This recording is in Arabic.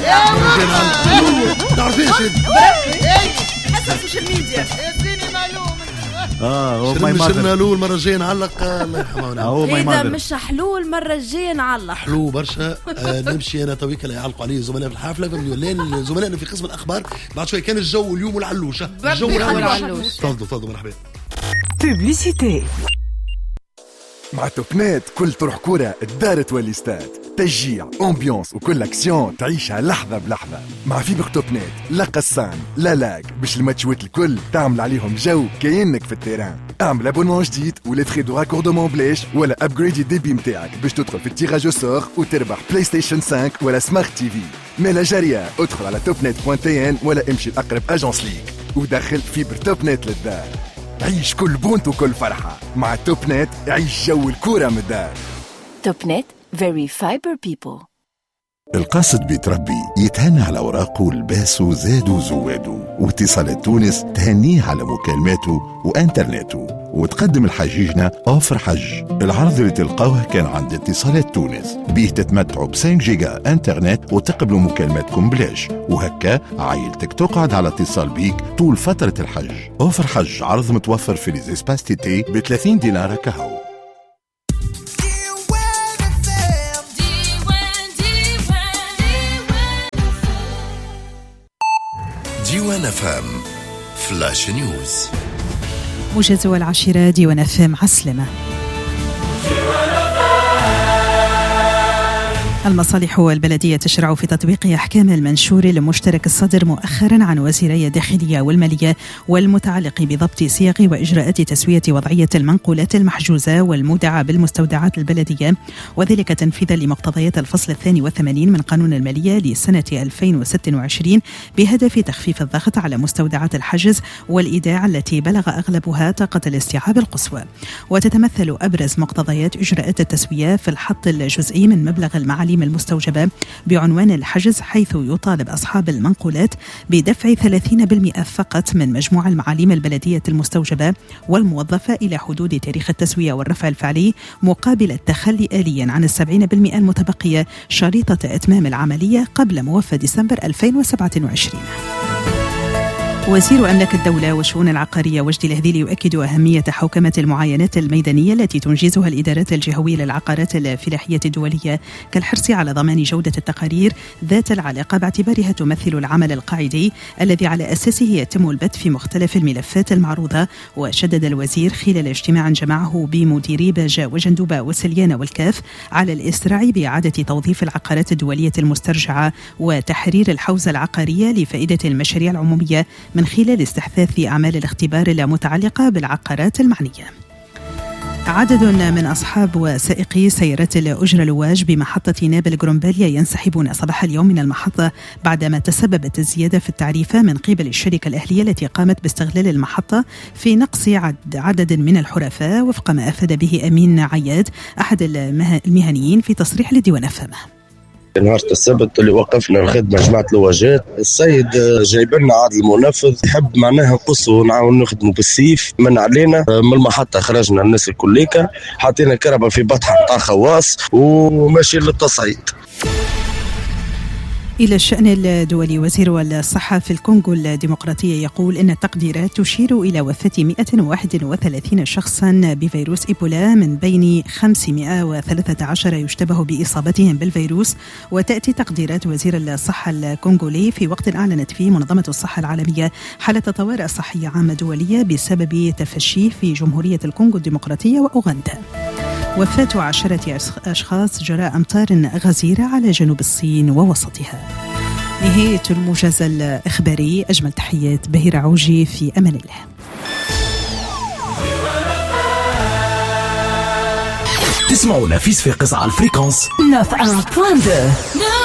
مرجان علق تعرفيش حسب السوشيال ميديا اديني معلومه مش المالول مرة الجاية نعلق الله يرحمه. إذا مش حلول مرة الجاية نعلق حلو برشا. نمشي أنا تويك اللي يعلقوا عليه الزملاء في الحفلة فمليون زملائنا في قسم الأخبار. بعد شوي كان الجو اليوم والعلوشة الجو والعلوشة. تفضلوا مرحبا. بوبليسيتي مع توبنات كل تروح كورة الدار تولي استاد، تشجيع امبيونس وكل اكسيون تعيشها لحظة بلحظة. مع فيبر توبنات لا قسان لا لاج باش الماتشوات الكل تعمل عليهم جو كأنك في التيران. اعمل ابونمون جديد ولا تخي دو راكوردمون بلاش ولا ابجريدي الديبي متاعك باش تدخل في التيراج سور وتربح بلاي ستيشن 5 ولا سمارت تي في. مالا جارية ادخل على توبنات.tn ولا امشي لأقرب اجنس ليك ودخل فيبر توبنات للدار. عيش كل بونت وكل فرحة مع توبنت. عيش جو الكورة من الدار. توبنت very fiber people. القاصد بيتربي يتهنى على أوراقه ولباسه زاد وزواده، واتصالات تونس تهنيه على مكالماته وانترنته، وتقدم الحجيجنا أوفر حج. العرض اللي تلقاوه كان عند اتصالات تونس بيه تتمتعوا ب5 جيجا انترنت وتقبلوا مكالماتكم بلاش، وهكا عائلتك تقعد على اتصال بيك طول فترة الحج. أوفر حج عرض متوفر في ليزيسباس تي ب$30 كهو. ديوان فام فلاش نيوز. موجز والعاشرة ديوان فام عسلمة. المصالح والبلدية تشرع في تطبيق أحكام المنشور المشترك الصادر مؤخرا عن وزيري الداخلية والمالية والمتعلق بضبط صيغ وإجراءات تسوية وضعية المنقولات المحجوزة والمودعة بالمستودعات البلدية، وذلك تنفيذا لمقتضيات الفصل 82 من قانون المالية لسنة 2026 بهدف تخفيف الضغط على مستودعات الحجز والإيداع التي بلغ أغلبها طاقة الاستيعاب القصوى. وتتمثل أبرز مقتضيات إجراءات التسوية في الحط الجزئي من مبلغ المعاليم المستوجبة بعنوان الحجز، حيث يطالب أصحاب المنقولات بدفع 30% فقط من مجموع المعاليم البلدية المستوجبة والموظفة إلى حدود تاريخ التسوية والرفع الفعلي، مقابل التخلي آليا عن 70% المتبقية شريطة إتمام العملية قبل موفى ديسمبر 2027. وزير أملاك الدولة والشؤون العقارية وجدي الهذيلي يؤكد أهمية حوكمة المعاينات الميدانية التي تنجزها الإدارات الجهوية للعقارات الفلاحية الدولية، كالحرص على ضمان جودة التقارير ذات العلاقة باعتبارها تمثل العمل القاعدي الذي على أساسه يتم البت في مختلف الملفات المعروضة. وشدد الوزير خلال اجتماع جمعه بمديري باجة وجندوبة وسليانة والكاف على الإسراع بإعادة توظيف العقارات الدولية المسترجعة وتحرير الحوزة العقارية لفائدة المشاريع العمومية من خلال استحداث أعمال الاختبار المتعلقة بالعقارات المعنية. عدد من أصحاب وسائقي سيارات الأجرة لواج بمحطة نابل جرومباليا ينسحبون صباح اليوم من المحطة بعدما تسببت الزيادة في التعريفة من قبل الشركة الأهلية التي قامت باستغلال المحطة في نقص عدد من الحرفاء، وفق ما أفاد به أمين عياد أحد المهنيين في تصريح لديوان فامه. نهار السبت اللي وقفنا الخدمة جماعة الواجات، السيد جايب لنا عادل المنفذ يحب معناها نقصوا ونعاون نخدموا بالسيف من علينا. من المحطة خرجنا الناس الكليكا، حاطين كربة في بطحة بتاع خواص وماشي للتصعيد. إلى الشأن الدولي، وزير الصحة في الكونغو الديمقراطية يقول إن التقديرات تشير إلى وفاة 131 شخصا بفيروس إيبولا، من بين 513 يشتبه بإصابتهم بالفيروس. وتأتي تقديرات وزير الصحة الكونغولي في وقت أعلنت فيه منظمة الصحة العالمية حالة طوارئ صحية عامة دولية بسبب تفشيه في جمهورية الكونغو الديمقراطية وأوغندا. وفاة 10 أشخاص جراء أمطار غزيرة على جنوب الصين ووسطها. نهاية الموجز الإخباري، أجمل تحيات بهيرة عوجي، في أمان الله. تسمعوا نفيس في قصة على الفريكونس 9.2.